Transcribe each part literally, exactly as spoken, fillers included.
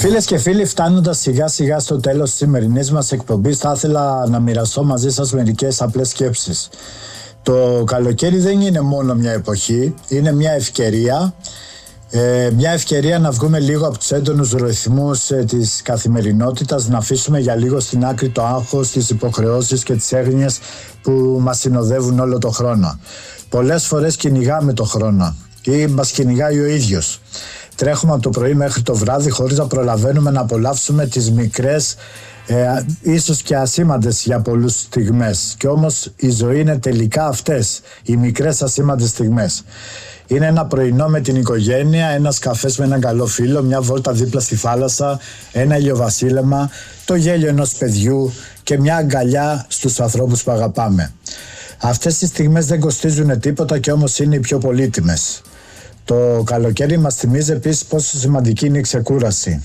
Φίλες και φίλοι, φτάνοντας σιγά σιγά στο τέλος της σημερινής μας εκπομπής, θα ήθελα να μοιραστώ μαζί σας μερικές απλές σκέψεις. Το καλοκαίρι δεν είναι μόνο μια εποχή, είναι μια ευκαιρία. Ε, μια ευκαιρία να βγούμε λίγο από τους έντονους ρυθμούς ε, της καθημερινότητας, να αφήσουμε για λίγο στην άκρη το άγχος, τις υποχρεώσεις και τις έγνοιες που μας συνοδεύουν όλο το χρόνο. Πολλές φορές κυνηγάμε το χρόνο ή μας κυνηγάει ο ίδιος. Τρέχουμε από το πρωί μέχρι το βράδυ χωρίς να προλαβαίνουμε να απολαύσουμε τις μικρές, ε, ίσως και ασήμαντες για πολλούς στιγμές. Και όμως η ζωή είναι τελικά αυτές, οι μικρές ασήμαντες στιγμές. Είναι ένα πρωινό με την οικογένεια, ένας καφές με έναν καλό φίλο, μια βόλτα δίπλα στη θάλασσα, ένα ηλιοβασίλεμα, το γέλιο ενός παιδιού και μια αγκαλιά στους ανθρώπους που αγαπάμε. Αυτές οι στιγμές δεν κοστίζουν τίποτα και όμως είναι οι πιο πολύτιμες. Το καλοκαίρι μας θυμίζει επίσης πόσο σημαντική είναι η ξεκούραση.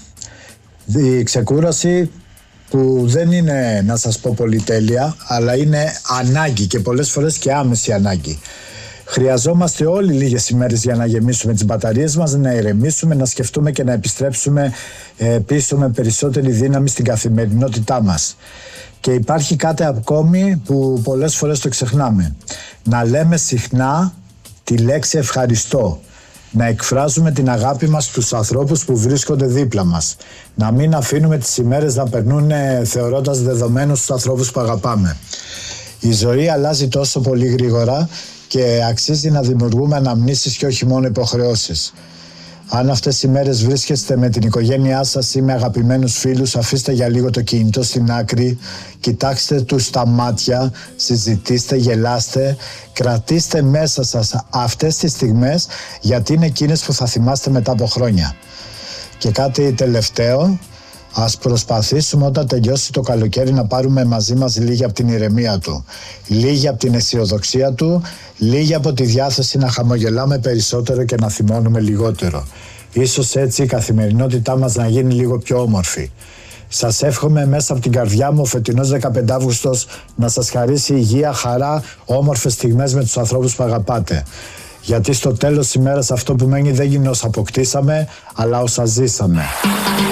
Η ξεκούραση που δεν είναι, να σας πω, πολυτέλεια, αλλά είναι ανάγκη και πολλές φορές και άμεση ανάγκη. Χρειαζόμαστε όλοι λίγες ημέρες για να γεμίσουμε τις μπαταρίες μας, να ηρεμήσουμε, να σκεφτούμε και να επιστρέψουμε ε, πίσω με περισσότερη δύναμη στην καθημερινότητά μας. Και υπάρχει κάτι ακόμη που πολλές φορές το ξεχνάμε. Να λέμε συχνά τη λέξη ευχαριστώ. Να εκφράζουμε την αγάπη μας στους ανθρώπους που βρίσκονται δίπλα μας. Να μην αφήνουμε τις ημέρες να περνούν θεωρώντας δεδομένους τους ανθρώπους που αγαπάμε. Η ζωή αλλάζει τόσο πολύ γρήγορα και αξίζει να δημιουργούμε αναμνήσεις και όχι μόνο υποχρεώσεις. Αν αυτές οι μέρες βρίσκεστε με την οικογένειά σας ή με αγαπημένους φίλους, αφήστε για λίγο το κινητό στην άκρη, κοιτάξτε τους στα μάτια, συζητήστε, γελάστε, κρατήστε μέσα σας αυτές τις στιγμές, γιατί είναι εκείνες που θα θυμάστε μετά από χρόνια. Και κάτι τελευταίο, ας προσπαθήσουμε όταν τελειώσει το καλοκαίρι να πάρουμε μαζί μας λίγη από την ηρεμία του, λίγη από την αισιοδοξία του, λίγη από τη διάθεση να χαμογελάμε περισσότερο και να θυμώνουμε λιγότερο. Ίσως έτσι η καθημερινότητά μας να γίνει λίγο πιο όμορφη. Σας εύχομαι μέσα από την καρδιά μου ο φετινός δεκαπέντε Αύγουστος να σας χαρίσει υγεία, χαρά, όμορφες στιγμές με τους ανθρώπους που αγαπάτε. Γιατί στο τέλος της ημέρας αυτό που μένει δεν είναι όσα αποκτήσαμε, αλλά όσα ζήσαμε.